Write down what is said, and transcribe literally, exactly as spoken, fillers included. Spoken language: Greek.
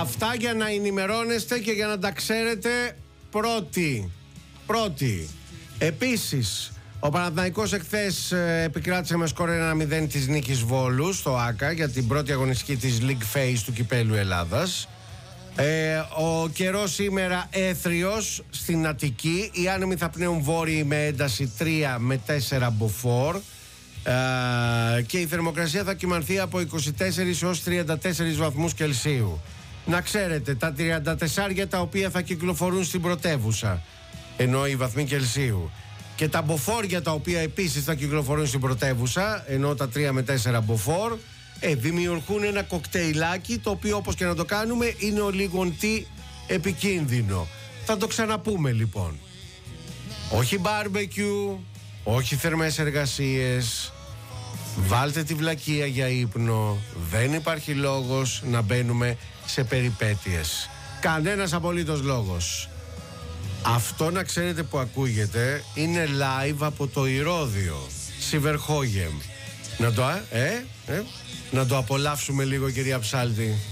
Αυτά για να ενημερώνεστε και για να τα ξέρετε πρώτοι. Πρώτοι. Επίσης, ο Παναθηναϊκός εχθές επικράτησε με σκορ ένα μηδέν της νίκης Βόλου στο ΆΚΑ για την πρώτη αγωνιστική της League Phase του Κυπέλλου Ελλάδας. Ε, ο καιρός σήμερα έθριος στην Αττική. Οι άνεμοι θα πνέουν βόρειοι με ένταση τρία με τέσσερα μποφόρ. Ε, και η θερμοκρασία θα κυμανθεί από είκοσι τέσσερις έως τριάντα τέσσερις βαθμούς Κελσίου. Να ξέρετε, τα τριάντα τέσσερα τα οποία θα κυκλοφορούν στην πρωτεύουσα, ενώ οι βαθμοί Κελσίου, και τα μποφόρ τα οποία επίσης θα κυκλοφορούν στην πρωτεύουσα, ενώ τα τρία με τέσσερα μποφόρ, ε, δημιουργούν ένα κοκτέιλάκι, το οποίο όπως και να το κάνουμε είναι ο λίγον τι επικίνδυνο. Θα το ξαναπούμε λοιπόν. Όχι μπάρμπεκιου, όχι θερμές εργασίες. Βάλτε τη βλακεία για ύπνο. Δεν υπάρχει λόγος να μπαίνουμε σε περιπέτειες. Κανένας απολύτως λόγος. Αυτό να ξέρετε που ακούγεται είναι live από το Ηρώδειο Σιβερχόγεμ. Να το, ε, ε, να το απολαύσουμε λίγο, κυρία Ψάλτη.